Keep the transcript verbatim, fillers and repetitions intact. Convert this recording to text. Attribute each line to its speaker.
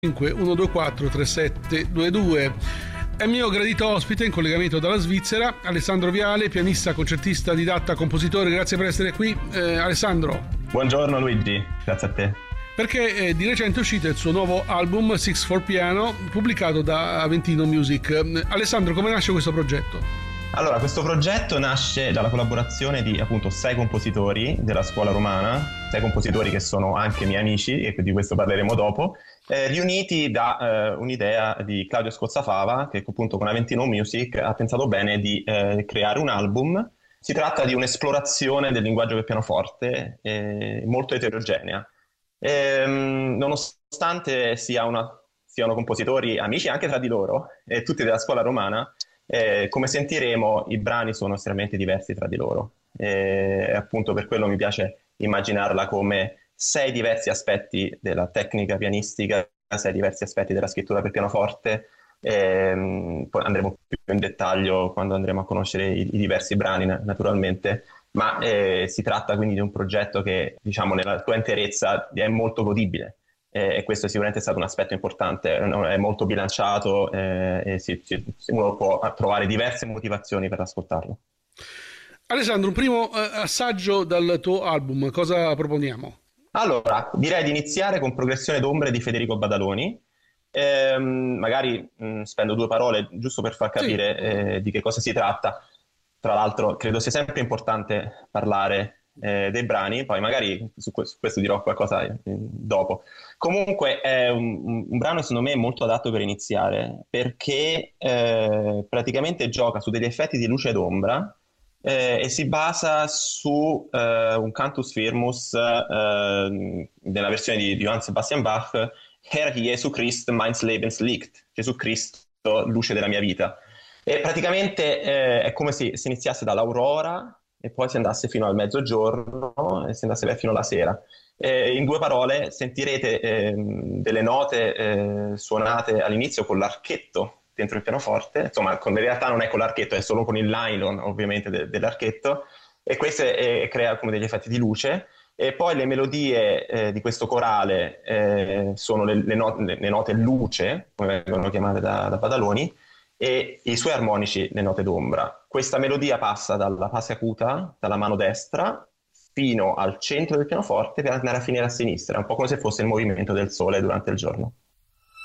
Speaker 1: cinque uno due quattro tre sette due due. È mio gradito ospite in collegamento dalla Svizzera Alessandro Viale, pianista, concertista, didatta, compositore. Grazie per essere qui, eh, Alessandro.
Speaker 2: Buongiorno Luigi, grazie a te.
Speaker 1: Perché eh, di recente è uscito il suo nuovo album Six for Piano, pubblicato da Aventino Music. Alessandro, come nasce questo progetto?
Speaker 2: Allora, questo progetto nasce dalla collaborazione di appunto sei compositori della scuola romana, sei compositori che sono anche miei amici e di questo parleremo dopo, eh, riuniti da eh, un'idea di Claudio Scozzafava, che appunto con Aventino Music ha pensato bene di eh, creare un album. Si tratta di un'esplorazione del linguaggio del pianoforte eh, molto eterogenea. Ehm, nonostante sia una, siano compositori amici anche tra di loro, e tutti della scuola romana, Eh, come sentiremo, i brani sono estremamente diversi tra di loro. E eh, appunto per quello mi piace immaginarla come sei diversi aspetti della tecnica pianistica, sei diversi aspetti della scrittura per pianoforte. E, poi andremo più in dettaglio quando andremo a conoscere i, i diversi brani, naturalmente. Ma eh, si tratta quindi di un progetto che, diciamo, nella sua interezza è molto godibile. E questo sicuramente è stato un aspetto importante, è molto bilanciato eh, e si, si, uno può trovare diverse motivazioni per ascoltarlo.
Speaker 1: Alessandro, un primo eh, assaggio dal tuo album, cosa proponiamo?
Speaker 2: Allora, direi di iniziare con Progressione d'ombre di Federico Badaloni. Ehm, magari mh, spendo due parole giusto per far capire sì. eh, di che cosa si tratta. Tra l'altro credo sia sempre importante parlare Eh, dei brani, poi magari su, que- su questo dirò qualcosa eh, dopo. Comunque è un, un, un brano secondo me molto adatto per iniziare, perché eh, praticamente gioca su degli effetti di luce ed ombra eh, e si basa su eh, un cantus firmus eh, della versione di Johann Sebastian Bach, Herr Jesu Christ meines Lebens Licht, Gesù Cristo, luce della mia vita. E praticamente eh, è come se si iniziasse dall'aurora e poi si andasse fino al mezzogiorno e si andasse fino alla sera. Eh, in due parole sentirete eh, delle note eh, suonate all'inizio con l'archetto dentro il pianoforte, insomma con, in realtà non è con l'archetto, è solo con il nylon ovviamente de- dell'archetto, e questo eh, crea come degli effetti di luce. E poi le melodie eh, di questo corale eh, sono le, le, not- le, le note luce, come vengono chiamate da, da Badaloni, e i suoi armonici le note d'ombra. Questa melodia passa dalla fase acuta, dalla mano destra, fino al centro del pianoforte per andare a finire a sinistra, un po' come se fosse il movimento del sole durante il giorno.